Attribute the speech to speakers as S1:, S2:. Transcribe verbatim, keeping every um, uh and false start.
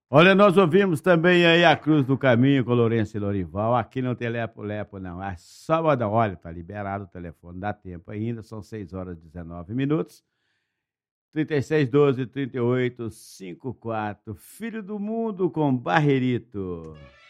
S1: Olha, nós ouvimos também aí a Cruz do Caminho com Lourenço e Lorival. Aqui não tem lepo-lepo, não. É sábado, olha, tá liberado o telefone, dá tempo ainda. São seis horas e dezenove minutos. trinta e seis, doze, trinta e oito, cinquenta e quatro. Filho do Mundo com Barrerito.